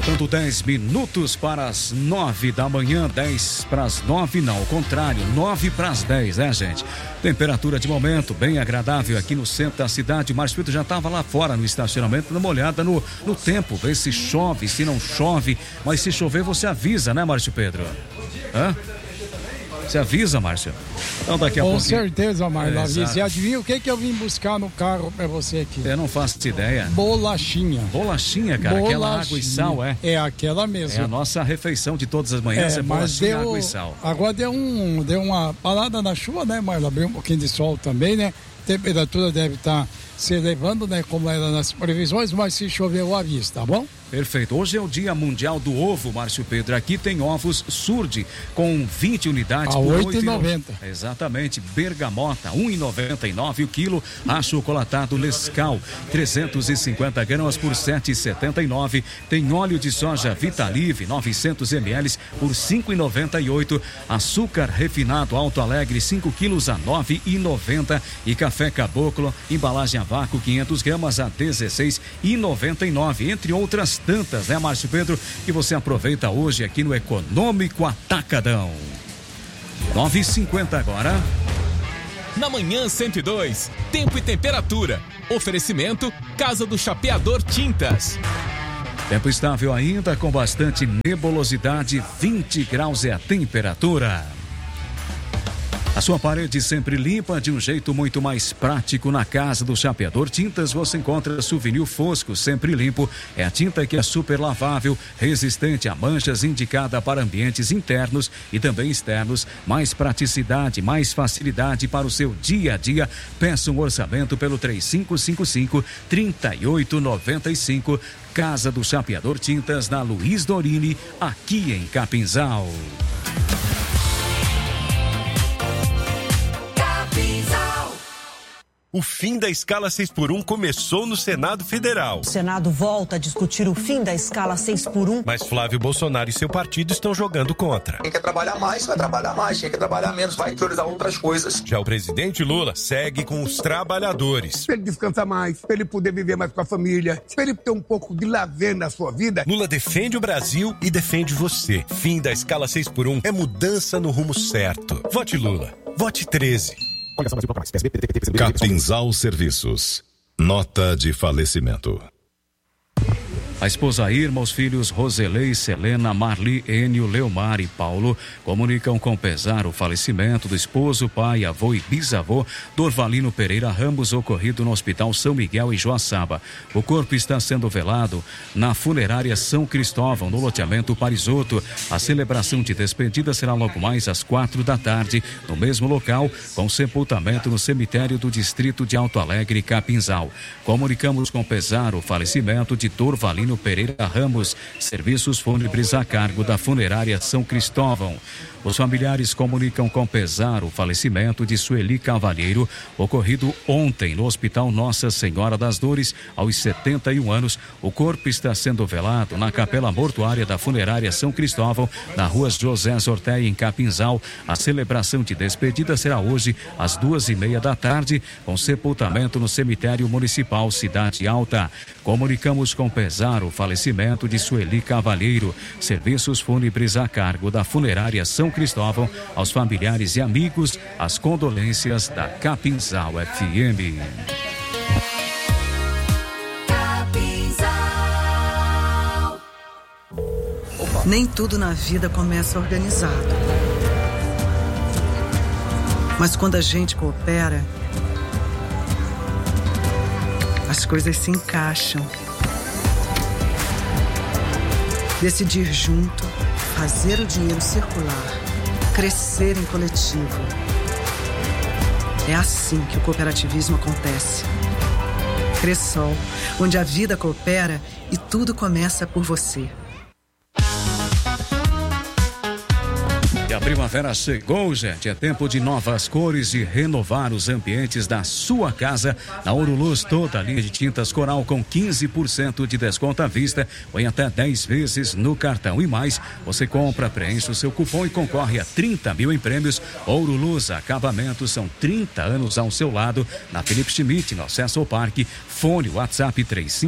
Faltando 10 minutos para as 9 da manhã, 10 para as 9, não, ao contrário, 9 para as 10, né, gente? Temperatura de momento bem agradável aqui no centro da cidade. O Márcio Pedro já estava lá fora no estacionamento, dando uma olhada no tempo, ver se chove, se não chove. Mas se chover, você avisa, né, Márcio Pedro? Hã? Você avisa, Márcio? Então daqui a pouco. Com certeza, Márcio. Avisa. E adivinha o que eu vim buscar no carro pra você aqui? Eu não faço ideia. Bolachinha. Bolachinha, cara? Bolachinha. Aquela água e sal, é? É aquela mesmo. É a nossa refeição de todas as manhãs, bolachinha, água e sal. Agora deu uma parada na chuva, né, Márcio? Abriu um pouquinho de sol também, né? A temperatura deve estar se elevando, né, como era nas previsões, mas se chover eu aviso, tá bom? Perfeito. Hoje é o Dia Mundial do Ovo, Márcio Pedro. Aqui tem ovos Surdi com 20 unidades por R$ 8,90. Exatamente. Bergamota, R$ 1,99 o quilo. Achocolatado Lescal, 350 gramas por R$ 7,79. Tem óleo de soja Vitalive, 900 ml por R$ 5,98. Açúcar refinado Alto Alegre, 5 quilos a R$ 9,90. E café Caboclo, embalagem a vácuo, 500 gramas a R$ 16,99. Entre outras tantas, né, Márcio Pedro, que você aproveita hoje aqui no Econômico Atacadão. 9h50 agora. Na manhã 102, tempo e temperatura. Oferecimento Casa do Chapeador Tintas. Tempo estável ainda, com bastante nebulosidade, 20 graus é a temperatura. A sua parede sempre limpa, de um jeito muito mais prático. Na Casa do Chapeador Tintas você encontra Souvenir Fosco, sempre limpo. É a tinta que é super lavável, resistente a manchas, indicada para ambientes internos e também externos. Mais praticidade, mais facilidade para o seu dia a dia. Peça um orçamento pelo 3555-3895. Casa do Chapeador Tintas, na Luiz Dorini, aqui em Capinzal. O fim da escala 6x1 começou no Senado Federal. O Senado volta a discutir o fim da escala 6x1. Mas Flávio Bolsonaro e seu partido estão jogando contra. Quem quer trabalhar mais, vai trabalhar mais. Quem quer trabalhar menos, vai priorizar outras coisas. Já o presidente Lula segue com os trabalhadores. Para ele descansar mais, para ele poder viver mais com a família, para ele ter um pouco de lazer na sua vida. Lula defende o Brasil e defende você. Fim da escala 6x1 é mudança no rumo certo. Vote Lula. Vote 13. Capinzal Serviços. Nota de falecimento. A esposa Irma, os filhos Roselei, Selena, Marli, Enio, Leomar e Paulo comunicam com pesar o falecimento do esposo, pai, avô e bisavô Dorvalino Pereira Ramos, ocorrido no Hospital São Miguel em Joaçaba. O corpo está sendo velado na funerária São Cristóvão, no loteamento Parisoto. A celebração de despedida será logo mais às 16h, no mesmo local, com sepultamento no cemitério do distrito de Alto Alegre, Capinzal. Comunicamos com pesar o falecimento de Dorvalino Pereira Ramos, serviços fúnebres a cargo da funerária São Cristóvão. Os familiares comunicam com pesar o falecimento de Sueli Cavalheiro, ocorrido ontem no Hospital Nossa Senhora das Dores, aos 71 anos. O corpo está sendo velado na capela mortuária da funerária São Cristóvão, na rua José Zorteia, em Capinzal. A celebração de despedida será hoje às 14h30, com sepultamento no cemitério municipal Cidade Alta. Comunicamos com pesar o falecimento de Sueli Cavalheiro, serviços fúnebres a cargo da funerária São Cristóvão. Aos familiares e amigos, as condolências da Capinzal FM. Nem tudo na vida começa organizado. Mas quando a gente coopera, as coisas se encaixam. Decidir junto, fazer o dinheiro circular, crescer em coletivo. É assim que o cooperativismo acontece. Cressol, onde a vida coopera e tudo começa por você. E a primavera chegou, gente. É tempo de novas cores e renovar os ambientes da sua casa. Na Ouro Luz, toda a linha de tintas Coral com 15% de desconto à vista, ou em até 10 vezes no cartão. E mais, você compra, preenche o seu cupom e concorre a 30 mil em prêmios. Ouro Luz Acabamentos, são 30 anos ao seu lado. Na Felipe Schmidt, no acesso ao parque. Fone WhatsApp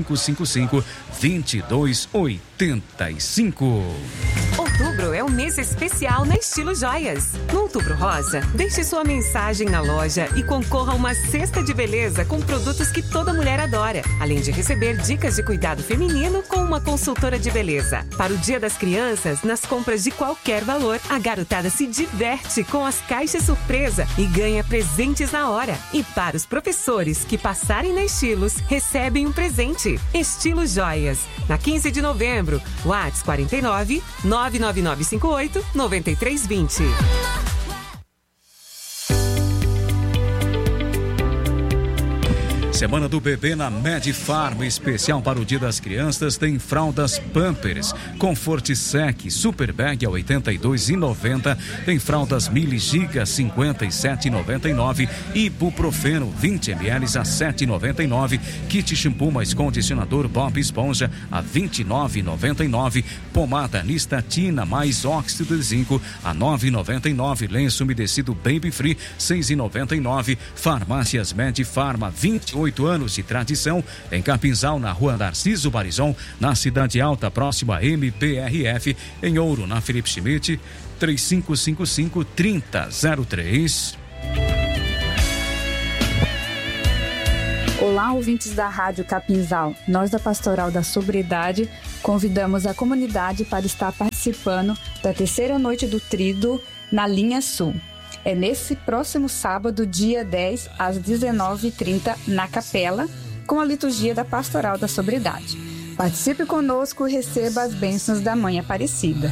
3555-2285. Outubro é um mês especial na Estilo Joias. No Outubro Rosa, deixe sua mensagem na loja e concorra a uma cesta de beleza com produtos que toda mulher adora, além de receber dicas de cuidado feminino com uma consultora de beleza. Para o Dia das Crianças, nas compras de qualquer valor, a garotada se diverte com as caixas surpresa e ganha presentes na hora. E para os professores que passarem na Estilos, recebem um presente. Estilo Joias. Na 15 de novembro, WhatsApp 49 99958 9320. Semana do bebê na Medfarm, especial para o Dia das Crianças, tem fraldas Pampers, Comfort Sec, Super Bag a R$ 82,90, tem fraldas Mili Giga 57,99, Ibuprofeno 20 ml a R$ 7,99, kit shampoo mais condicionador Bob Esponja a R$ 29,99, pomada Nistatina mais óxido de zinco a R$ 9,99, lenço umedecido Baby Free R$ 6,99, farmácias Medfarma 28 anos de tradição, em Capinzal, na rua Narciso Barizon, na Cidade Alta, próxima a MPRF, em Ouro, na Felipe Schmidt, 3555-3003. Olá, ouvintes da Rádio Capinzal. Nós da Pastoral da Sobriedade convidamos a comunidade para estar participando da terceira noite do Tríduo na Linha Sul. É nesse próximo sábado, dia 10, às 19h30, na Capela, com a liturgia da Pastoral da Sobriedade. Participe conosco e receba as bênçãos da Mãe Aparecida.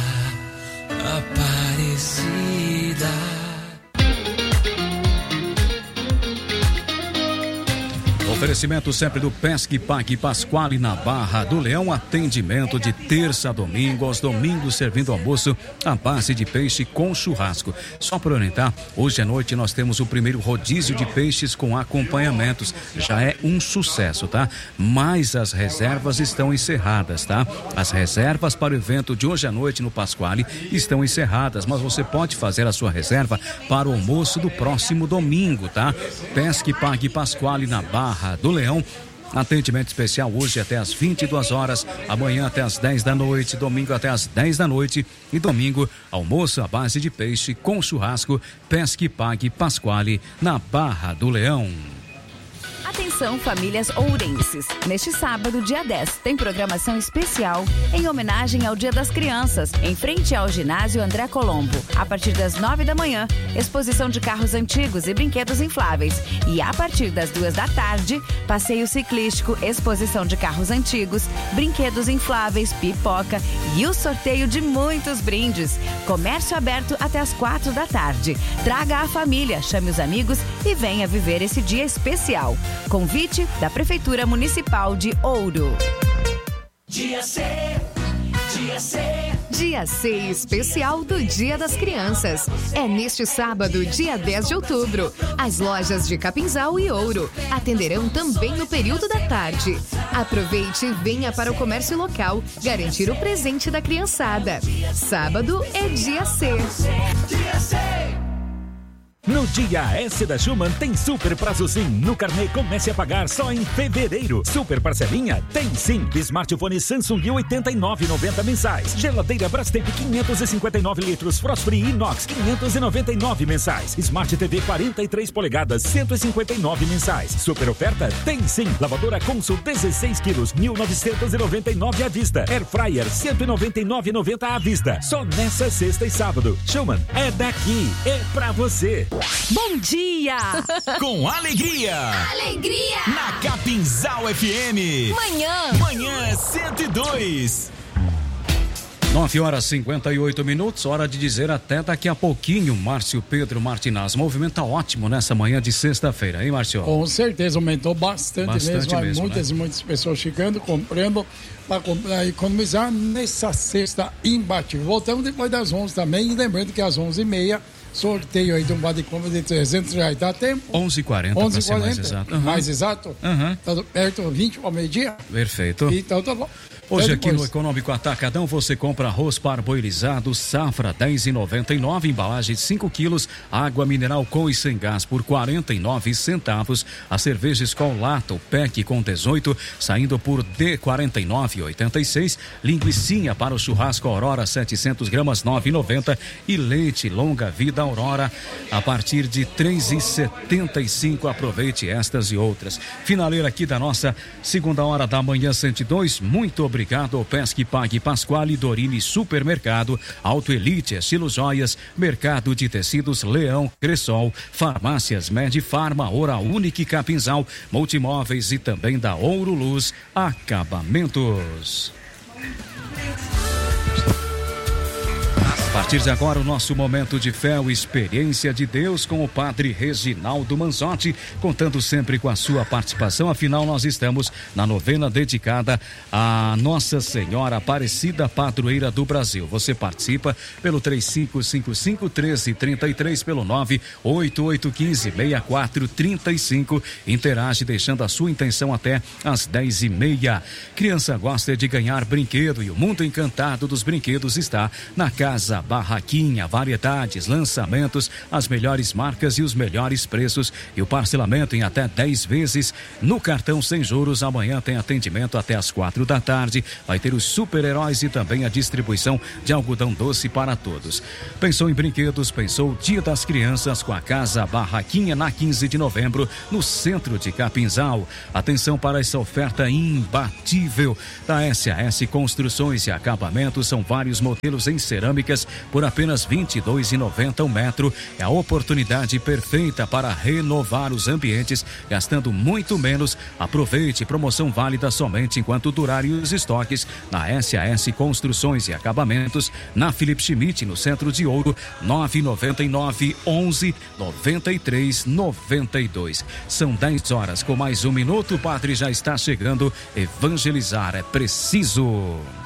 Oferecimento sempre do Pesque Pague Pasquale na Barra do Leão. Atendimento de terça a domingo, aos domingos servindo almoço à base de peixe com churrasco. Só para orientar, hoje à noite nós temos o primeiro rodízio de peixes com acompanhamentos. Já é um sucesso, tá? Mas as reservas estão encerradas, tá? As reservas para o evento de hoje à noite no Pasquale estão encerradas, mas você pode fazer a sua reserva para o almoço do próximo domingo, tá? Pesque Pague Pasquale na Barra do Leão. Atendimento especial hoje até às 22 horas, amanhã até às 10 da noite, domingo até às 10 da noite e domingo, almoço à base de peixe com churrasco. Pesque Pague Pasquale na Barra do Leão. Atenção, famílias ourenses. Neste sábado, dia 10, tem programação especial em homenagem ao Dia das Crianças, em frente ao ginásio André Colombo. A partir das 9 da manhã, exposição de carros antigos e brinquedos infláveis. E a partir das 2 da tarde, passeio ciclístico, exposição de carros antigos, brinquedos infláveis, pipoca e o sorteio de muitos brindes. Comércio aberto até as 4 da tarde. Traga a família, chame os amigos e venha viver esse dia especial. Convite da Prefeitura Municipal de Ouro. Dia C, dia C. Dia C especial do Dia das Crianças. É neste sábado, dia 10 de outubro. As lojas de Capinzal e Ouro atenderão também no período da tarde. Aproveite e venha para o comércio local garantir o presente da criançada. Sábado é dia C. Dia C. No dia S da Schumann tem super prazo sim. No carnê comece a pagar só em fevereiro. Super parcelinha? Tem sim. Smartphone Samsung 89,90 mensais. Geladeira Brastemp 559 litros. Frost Free Inox 599 mensais. Smart TV 43 polegadas 159 mensais. Super oferta? Tem sim. Lavadora Consul 16 quilos 1.999 à vista. Air Fryer 199,90 à vista. Só nessa sexta e sábado. Schumann é daqui. É pra você. Bom dia! Com alegria! Alegria! Na Capinzal FM. Manhã 102. 9h58, hora de dizer até daqui a pouquinho, Márcio Pedro Martinaz. O movimento tá ótimo nessa manhã de sexta-feira, hein, Márcio? Com certeza, aumentou bastante mesmo. Muitas e muitas pessoas chegando, comprando, para economizar nessa sexta imbatível. Voltamos depois das 11 também, e lembrando que às 11h30, sorteio aí de um vale de compra de R$300, dá tempo? 11h40, para ser mais exato. Uhum. Mais exato? Tá perto, 20 ao meio-dia? Perfeito. Então tá bom. Hoje aqui no Econômico Atacadão você compra arroz parboilizado Safra R$10,99, embalagem de 5 quilos, água mineral com e sem gás por 49 centavos, a cerveja Skol Lata, o PEC com 18, saindo por R$49,86, linguicinha para o churrasco Aurora 700 gramas 9,90 e leite longa vida Aurora a partir de R$3,75. Aproveite estas e outras. Finaleira aqui da nossa segunda hora da manhã 102, muito obrigado ao Pesque Pague Pasquale, Dorini Supermercado, Auto Elite, Estilo Joias, Mercado de Tecidos Leão, Cressol, Farmácias Medifarma, Oral Unique Capinzal, Multimóveis e também da Ouro Luz Acabamentos. A partir de agora, o nosso momento de fé, o Experiência de Deus com o Padre Reginaldo Manzotti, contando sempre com a sua participação. Afinal, nós estamos na novena dedicada a Nossa Senhora Aparecida, padroeira do Brasil. Você participa pelo 3555-1333, pelo 98815-6435. Interage deixando a sua intenção até às 10h30. Criança gosta de ganhar brinquedo e o mundo encantado dos brinquedos está na Casa Barraquinha, variedades, lançamentos, as melhores marcas e os melhores preços e o parcelamento em até 10 vezes no cartão sem juros. Amanhã tem atendimento até às 4 da tarde. Vai ter os super-heróis e também a distribuição de algodão doce para todos. Pensou em brinquedos? Pensou o Dia das Crianças com a Casa Barraquinha na 15 de novembro no centro de Capinzal. Atenção para essa oferta imbatível da SAS Construções e Acabamentos. São vários modelos em cerâmicas por apenas R$ 22,90 o metro. É a oportunidade perfeita para renovar os ambientes gastando muito menos. Aproveite, promoção válida somente enquanto durarem os estoques na SAS Construções e Acabamentos, na Felipe Schmidt, no centro de Ouro, 999 11 93 92. São 10 horas com mais um minuto. O padre já está chegando. Evangelizar é preciso.